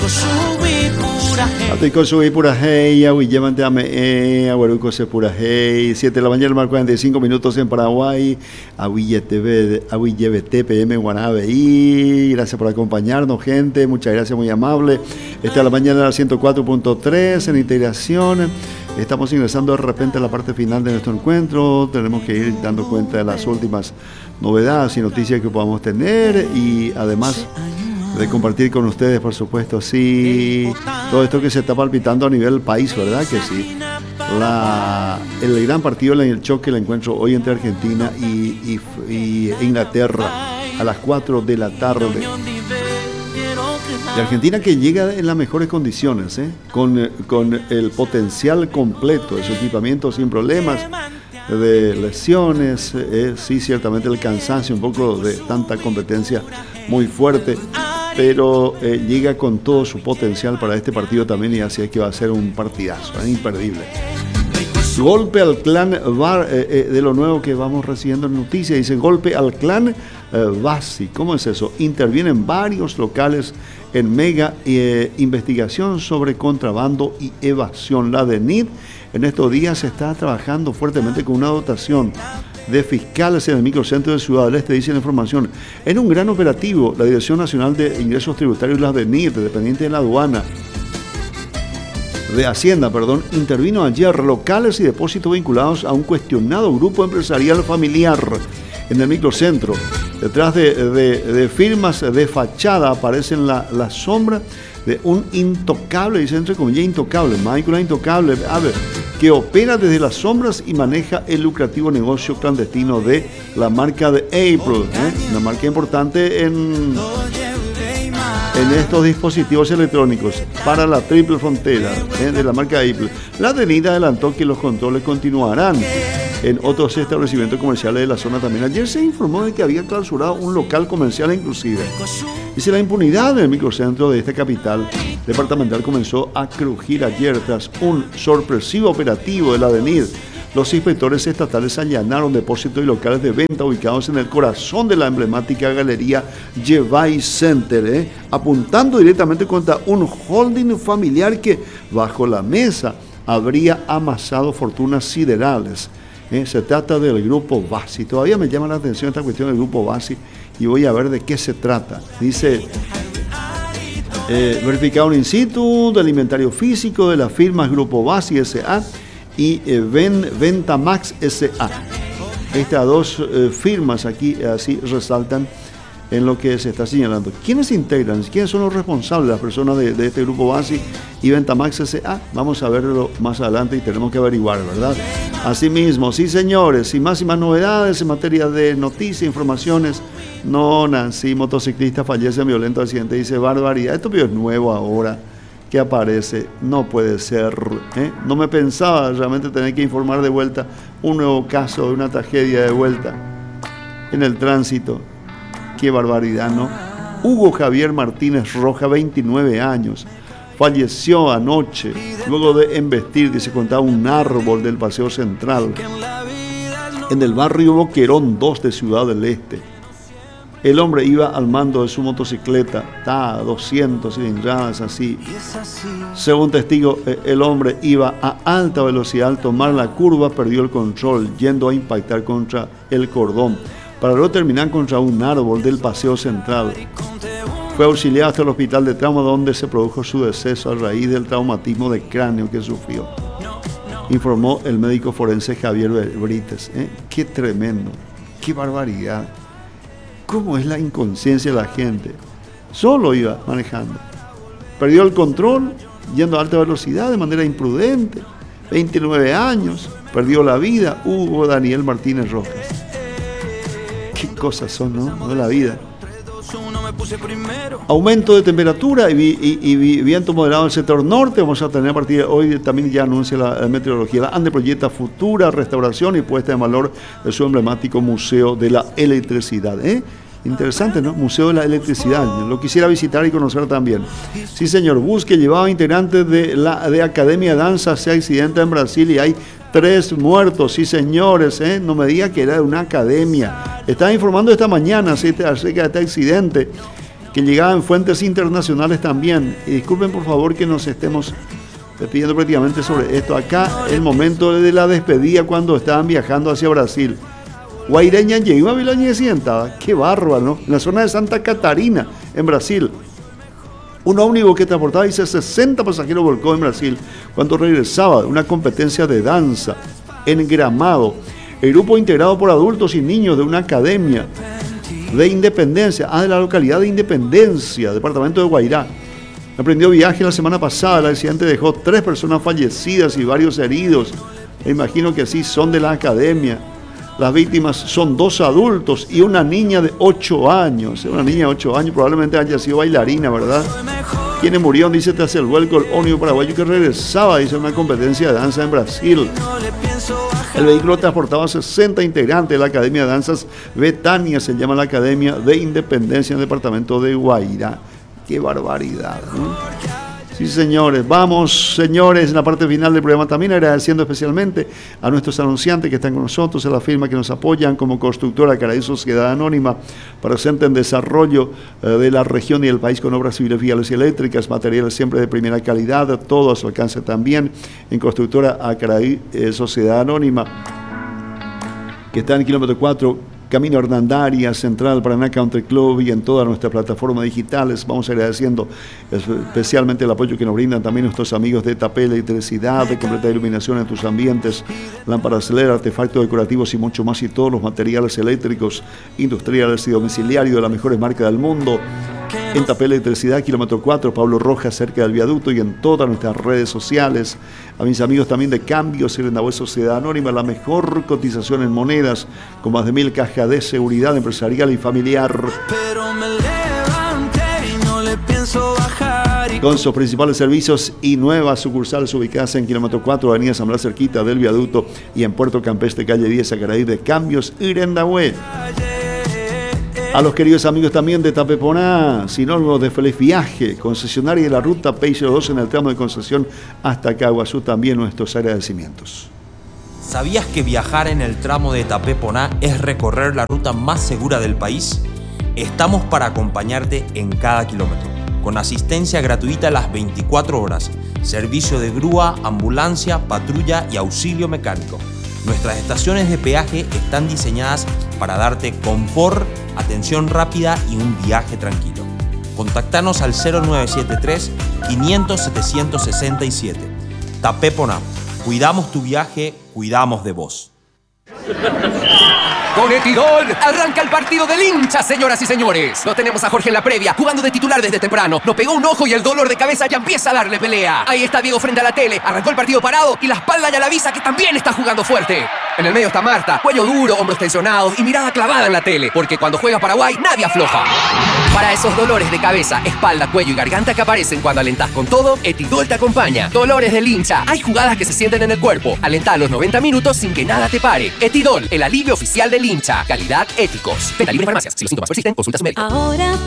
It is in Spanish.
Atico subí pura hey, agui llévate a me, aguaruco se pura hey, 7 de la mañana, más 45 minutos en Paraguay, agui lleve TPM Guanave y gracias por acompañarnos, gente, muchas gracias, muy amable. Esta es la mañana de la 104.3 en integración. Estamos ingresando de repente a la parte final de nuestro encuentro. Tenemos que ir dando cuenta de las últimas novedades y noticias que podamos tener y además de compartir con ustedes, por supuesto, sí, todo esto que se está palpitando a nivel país, ¿verdad? Que sí. El gran partido, el choque, el encuentro hoy entre Argentina y Inglaterra a las 4 de la tarde. De Argentina que llega en las mejores condiciones, con el potencial completo de su equipamiento sin problemas, de lesiones, sí, ciertamente el cansancio, un poco de tanta competencia muy fuerte, pero llega con todo su potencial para este partido también y así es que va a ser un partidazo, imperdible. Golpe al clan de lo nuevo que vamos recibiendo en noticias, dice golpe al clan Bassi. ¿Cómo es eso? Intervienen varios locales en mega investigación sobre contrabando y evasión. La DENIT en estos días se está trabajando fuertemente con una dotación de fiscales en el microcentro de Ciudad del Este, dice la información. En un gran operativo, la Dirección Nacional de Ingresos Tributarios, la DENIT, dependiente de la aduana, de Hacienda, intervino ayer locales y depósitos vinculados a un cuestionado grupo empresarial familiar en el microcentro. Detrás de firmas de fachada aparecen la sombra de un intocable, dice entre comillas intocable, Michael intocable, que opera desde las sombras y maneja el lucrativo negocio clandestino de la marca de April, una marca importante en estos dispositivos electrónicos para la triple frontera de la marca Apple. La DENIT adelantó que los controles continuarán en otros establecimientos comerciales de la zona también. Ayer se informó de que había clausurado un local comercial inclusive. Dice la impunidad del microcentro de esta capital departamental comenzó a crujir ayer tras un sorpresivo operativo de la DENIT. Los inspectores estatales allanaron depósitos y locales de venta ubicados en el corazón de la emblemática galería Jevay Center, apuntando directamente contra un holding familiar que bajo la mesa habría amasado fortunas siderales. Se trata del grupo Bassi. Todavía me llama la atención esta cuestión del grupo Bassi y voy a ver de qué se trata. Dice, verificado in situ del inventario físico de las firmas Grupo Bassi S.A. y Ventamax S.A. Estas dos firmas aquí así resaltan en lo que se está señalando. ¿Quiénes integran? ¿Quiénes son los responsables, las personas de este Grupo Bassi y Ventamax S.A.? Vamos a verlo más adelante y tenemos que averiguar, ¿verdad? Asimismo, sí señores, y más novedades en materia de noticias, informaciones. No, Nancy, motociclista fallece en violento accidente, dice barbaridad. Esto es nuevo ahora que aparece, no puede ser, no me pensaba realmente tener que informar de vuelta un nuevo caso de una tragedia de vuelta en el tránsito. Qué barbaridad, ¿no? Hugo Javier Martínez Roja, 29 años, falleció anoche luego de embestir, que se contaba, un árbol del Paseo Central en el barrio Boquerón 2 de Ciudad del Este. El hombre iba al mando de su motocicleta, a 200 cilindradas así. Según testigo, el hombre iba a alta velocidad. Al tomar la curva perdió el control, yendo a impactar contra el cordón, para luego terminar contra un árbol del Paseo Central. Fue auxiliado hasta el hospital de trauma, donde se produjo su deceso a raíz del traumatismo de cráneo que sufrió, informó el médico forense Javier Brites. Qué tremendo, qué barbaridad. ¿Cómo es la inconsciencia de la gente? Solo iba manejando. Perdió el control, yendo a alta velocidad de manera imprudente. 29 años, perdió la vida. Hugo Daniel Martínez Rojas. Qué cosas son, ¿no? De la vida. Aumento de temperatura y viento moderado en el sector norte. Vamos a tener a partir de hoy, también ya anuncia la meteorología. La ANDE proyecta futura restauración y puesta en valor de su emblemático Museo de la Electricidad. Interesante, ¿no? Museo de la Electricidad. Lo quisiera visitar y conocer también. Sí, señor. Bus que llevaba integrantes de Academia de Danza se accidenta en Brasil y hay 3 muertos. Sí, señores. No me diga que era de una academia. Estaba informando esta mañana acerca de este accidente que llegaba en fuentes internacionales también. Y disculpen por favor que nos estemos despidiendo prácticamente sobre esto. Acá el momento de la despedida cuando estaban viajando hacia Brasil. Guaireña llegó a Vilaña sientada. Qué bárbaro, ¿no? En la zona de Santa Catarina, en Brasil. Un ómnibus que transportaba, dice, 60 pasajeros volcó en Brasil cuando regresaba de una competencia de danza en Gramado. El grupo integrado por adultos y niños de una academia de Independencia, de la localidad de Independencia, departamento de Guairá. Emprendió viaje la semana pasada. El accidente dejó 3 personas fallecidas y varios heridos. Me imagino que sí son de la academia. Las víctimas son 2 adultos y una niña de 8 años. Una niña de 8 años probablemente haya sido bailarina, ¿verdad? Quienes murieron, dice, tras el vuelco el ómnibus paraguayo que regresaba, dice, una competencia de danza en Brasil. El vehículo transportaba 60 integrantes de la Academia de Danzas Betania, se llama la Academia de Independencia en el departamento de Guairá. ¡Qué barbaridad! ¿Eh? Sí, señores. Vamos, señores, en la parte final del programa también agradeciendo especialmente a nuestros anunciantes que están con nosotros, a la firma que nos apoyan como constructora Caraí Sociedad Anónima, presente en desarrollo de la región y el país con obras civiles, viales y eléctricas, materiales siempre de primera calidad, todo a su alcance también en constructora Caraí Sociedad Anónima, que está en kilómetro 4, Camino Hernandaria, Central Paraná Country Club y en todas nuestras plataformas digitales. Vamos agradeciendo especialmente el apoyo que nos brindan también nuestros amigos de Tapé Electricidad, de completa iluminación en tus ambientes, lámparas LED, artefactos decorativos y mucho más, y todos los materiales eléctricos, industriales y domiciliarios de las mejores marcas del mundo. En Tapé Electricidad, kilómetro 4, Pablo Rojas, cerca del viaducto, y en todas nuestras redes sociales. A mis amigos también de Cambios y Rendabuel Sociedad Anónima, la mejor cotización en monedas, con más de 1000 cajas de seguridad empresarial y familiar. Pero me levanté y no le pienso bajar. Con sus principales servicios y nuevas sucursales ubicadas en kilómetro 4, Avenida San Blas, cerquita del viaducto, y en Puerto Campestre, calle 10, Acaraí, de Cambios y Rendabuel. A los queridos amigos también de Tapeponá, sinónimo de feliz viaje, concesionaria de la ruta PI02 en el tramo de Concepción hasta Caguazú, también nuestros agradecimientos. ¿Sabías que viajar en el tramo de Tapeponá es recorrer la ruta más segura del país? Estamos para acompañarte en cada kilómetro, con asistencia gratuita las 24 horas, servicio de grúa, ambulancia, patrulla y auxilio mecánico. Nuestras estaciones de peaje están diseñadas para darte confort, atención rápida y un viaje tranquilo. Contactanos al 0973 500 767. Tapeponá. Cuidamos tu viaje, cuidamos de vos. Con Etidol arranca el partido del hincha, señoras y señores. Lo tenemos a Jorge en la previa, jugando de titular desde temprano. Nos pegó un ojo y el dolor de cabeza ya empieza a darle pelea. Ahí está Diego frente a la tele, arrancó el partido parado y la espalda ya le avisa que también está jugando fuerte. En el medio está Marta, cuello duro, hombros tensionados y mirada clavada en la tele, porque cuando juega Paraguay nadie afloja. Para esos dolores de cabeza, espalda, cuello y garganta que aparecen cuando alentás con todo, Etidol te acompaña. Dolores del hincha, hay jugadas que se sienten en el cuerpo. Alentá los 90 minutos sin que nada te pare. Etidol, el alivio oficial del hincha. Calidad, éticos. Venta libre en farmacias. Si los síntomas persisten, consulta a su médico. Ahora